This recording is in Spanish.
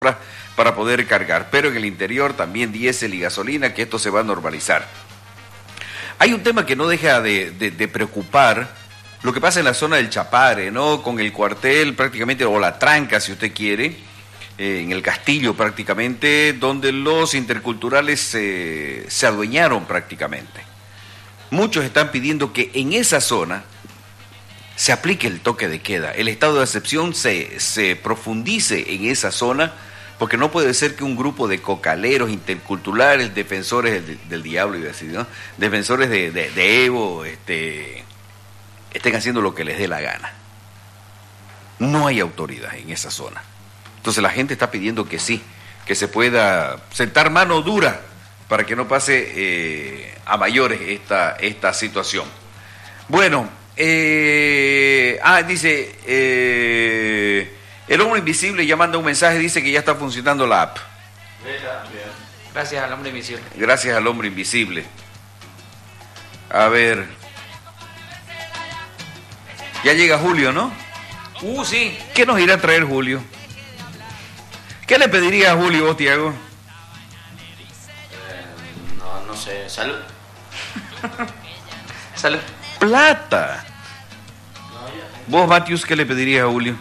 para poder cargar, pero en el interior también diésel y gasolina, que esto se va a normalizar. Hay un tema que no deja de preocupar, lo que pasa en la zona del Chapare, ¿no? Con el cuartel prácticamente, o la tranca si usted quiere, en el castillo prácticamente, donde los interculturales se adueñaron prácticamente. Muchos están pidiendo que en esa zona se aplique el toque de queda, el estado de excepción se profundice en esa zona, porque no puede ser que un grupo de cocaleros interculturales, defensores del diablo, y así, ¿no? Defensores de Evo, estén haciendo lo que les dé la gana. No hay autoridad en esa zona. Entonces la gente está pidiendo que sí, que se pueda sentar mano dura para que no pase a mayores esta situación. Bueno, dice, el hombre invisible ya manda un mensaje, dice que ya está funcionando la app. Gracias al hombre invisible. Gracias al hombre invisible. A ver. Ya llega Julio, ¿no? Sí. ¿Qué nos irá a traer Julio? ¿Qué le pediría a Julio vos, Tiago? No sé, salud. Salud. Plata. Vos, Matius, ¿qué le pedirías a Julio?